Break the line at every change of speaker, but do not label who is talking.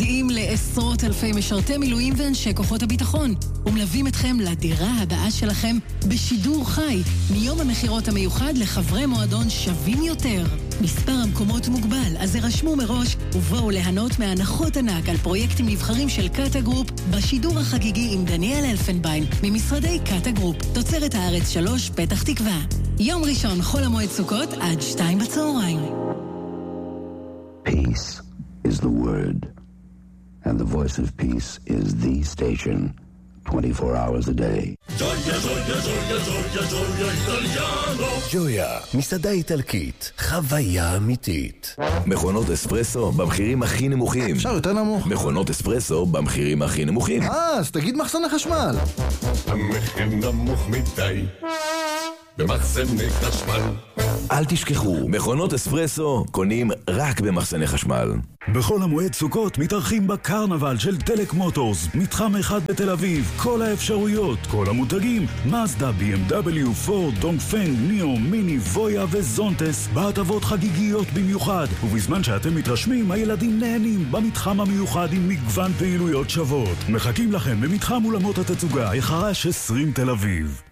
מודיעים לעשרות אלפי משרתי מילואים ואנשי כוחות הביטחון, ומלווים אתכם לדירה הבאה שלכם בשידור חי, מיום המחירות המיוחד לחברי מועדון שווים יותר. מספר המקומות מוגבל, אז הרשמו מראש ובואו ליהנות מהנחות ענק על פרויקטים נבחרים של קאטה גרופ בשידור החגיגי עם דניאל אלפנביין ממשרדי קאטה גרופ, תוצרת הארץ 3, פתח תקווה. יום ראשון חול המועד סוכות עד 2 בצהריים.
Peace is the word, and the voice of peace is the station, 24 hours a day.
ג'ויה, מסעדה איטלקית, חוויה אמיתית. מכונות אספרסו במחירים הכי נמוכים.
אפשר יותר נמוך.
מכונות אספרסו במחירים הכי נמוכים.
אז תגיד מחסן החשמל.
המחיר נמוך מדי במחסני חשמל.
אל תשכחו, מכונות אספרסו קונים רק במחסני חשמל.
בכל המועד סוכות מתארחים בקרנבל של דלק מוטורס, מתחם אחד בתל אביב. כל האפשרויות, כל המותגים, מזדה, BMW, פורד, דונגפנג, ניאו, מיני, וויה וזונטס, בהטבות חגיגיות במיוחד. ובזמן שאתם מתרשמים, הילדים נהנים במתחם המיוחד עם מגוון פעילויות שוות. מחכים לכם במתחם אולמות התצוגה, החרש 20 תל אביב.